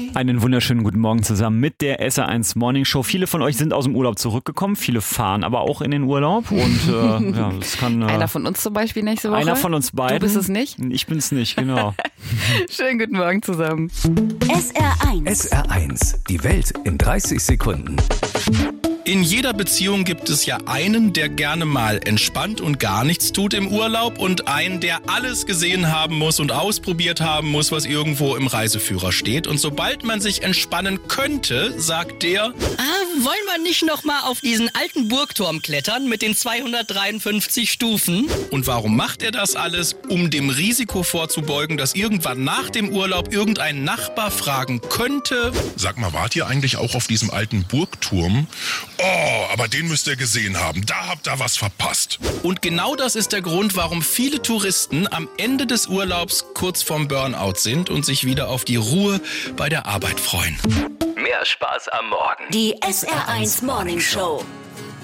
Einen wunderschönen guten Morgen zusammen mit der SR1 Morning Show. Viele von euch sind aus dem Urlaub zurückgekommen, viele fahren aber auch in den Urlaub. Und ja, das kann... Einer von uns zum Beispiel nächste Woche. Einer von uns beiden. Du bist es nicht? Ich bin es nicht, genau. Schönen guten Morgen zusammen. SR1. SR1, die Welt in 30 Sekunden. In jeder Beziehung gibt es ja einen, der gerne mal entspannt und gar nichts tut im Urlaub und einen, der alles gesehen haben muss und ausprobiert haben muss, was irgendwo im Reiseführer steht. Und sobald man sich entspannen könnte, sagt der: wollen wir nicht noch mal auf diesen alten Burgturm klettern mit den 253 Stufen? Und warum macht er das alles? Um dem Risiko vorzubeugen, dass irgendwann nach dem Urlaub irgendein Nachbar fragen könnte: Sag mal, wart ihr eigentlich auch auf diesem alten Burgturm? Oh, aber den müsst ihr gesehen haben. Da habt ihr was verpasst. Und genau das ist der Grund, warum viele Touristen am Ende des Urlaubs kurz vorm Burnout sind und sich wieder auf die Ruhe bei der Arbeit freuen. Mehr Spaß am Morgen. Die SR1 Morning Show.